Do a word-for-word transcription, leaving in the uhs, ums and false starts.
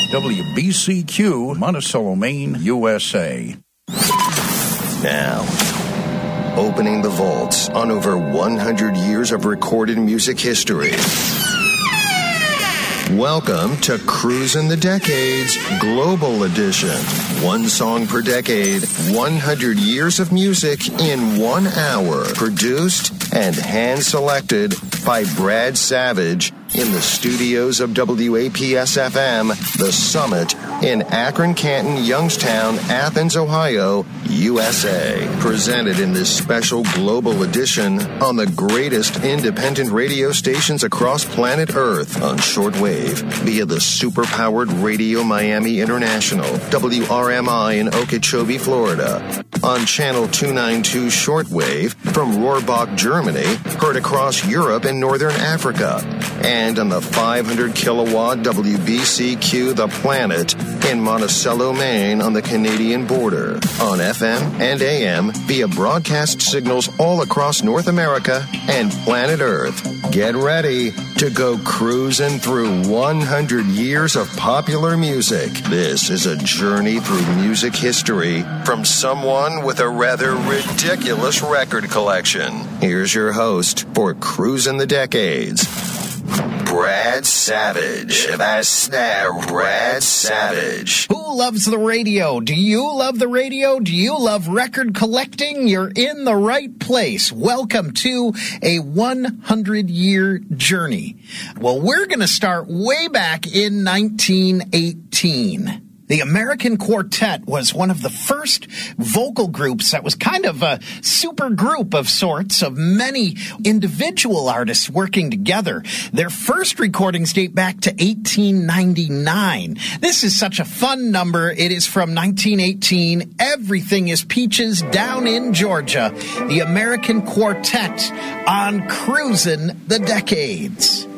W B C Q, Monticello, Maine, U S A. Now, opening the vaults on over one hundred years of recorded music history. Welcome to Cruisin' the Decades Global Edition. One song per decade, one hundred years of music in one hour. Produced and hand-selected by Brad Savage in the studios of W A P S F M, The Summit, in Akron, Canton, Youngstown, Athens, Ohio, U S A. Presented in this special global edition on the greatest independent radio stations across planet Earth on shortwave via the super-powered Radio Miami International, W R M I in Okeechobee, Florida. On channel two ninety-two shortwave from Rohrbach, Germany, heard across Europe and Northern Africa. And on the five hundred kilowatt W B C Q The Planet in Monticello, Maine on the Canadian border. On F M and A M via broadcast signals all across North America and planet Earth. Get ready to go cruising through one hundred years of popular music. This is a journey through music history from someone with a rather ridiculous record collection. Here's your host for Cruisin' the Decades, Brad Savage. That's that, Brad Savage. Who loves the radio? Do you love the radio? Do you love record collecting? You're in the right place. Welcome to a one hundred year journey. Well, we're going to start way back in nineteen eighteen. The American Quartet was one of the first vocal groups that was kind of a super group of sorts of many individual artists working together. Their first recordings date back to eighteen ninety-nine. This is such a fun number. It is from nineteen eighteen. Everything is Peaches down in Georgia. The American Quartet on Cruisin' the Decades.